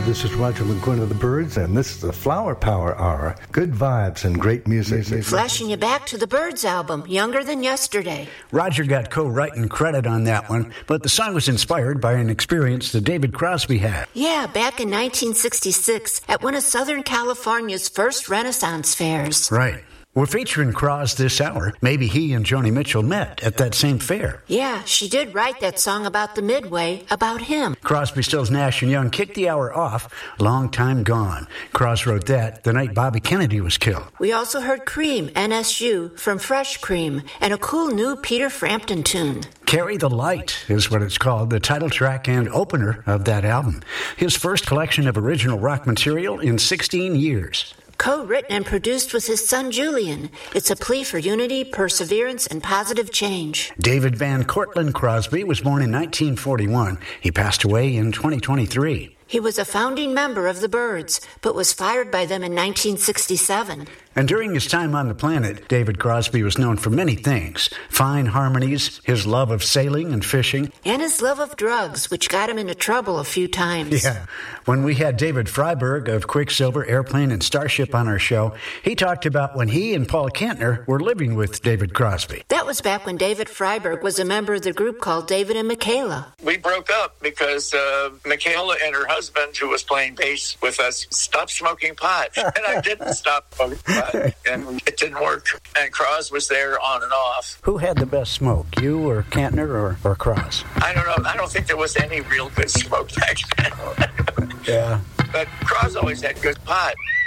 This is Roger McGuinn of the Byrds, and this is the Flower Power Hour. Good vibes and great music. Flashing you back to the Byrds album, Younger Than Yesterday. Roger got co-writing credit on that one, but the song was inspired by an experience that David Crosby had. Yeah, back in 1966 at one of Southern California's first Renaissance fairs. Right. We're featuring Cros this hour. Maybe he and Joni Mitchell met at that same fair. Yeah, she did write that song about the Midway, about him. Crosby, Stills, Nash & Young kicked the hour off, Long Time Gone. Cros wrote that the night Bobby Kennedy was killed. We also heard Cream, NSU, from Fresh Cream, and a cool new Peter Frampton tune. Carry the Light is what it's called, the title track and opener of that album. His first collection of original rock material in 16 years. Co-written and produced with his son Julian. It's a plea for unity, perseverance, and positive change. David Van Cortlandt Crosby was born in 1941. He passed away in 2023. He was a founding member of the Byrds, but was fired by them in 1967. And during his time on the planet, David Crosby was known for many things. Fine harmonies, his love of sailing and fishing. And his love of drugs, which got him into trouble a few times. Yeah. When we had David Freiberg of Quicksilver, Airplane, and Starship on our show, he talked about when he and Paul Kantner were living with David Crosby. That was back when David Freiberg was a member of the group called David and Michaela. We broke up because Michaela and her husband, who was playing bass with us, stopped smoking pot. And I didn't stop smoking pot. And it didn't work. And Cros was there on and off. Who had the best smoke, you or Kantner or Cros? I don't know. I don't think there was any real good smoke back then. Yeah. But Cros always had good pot.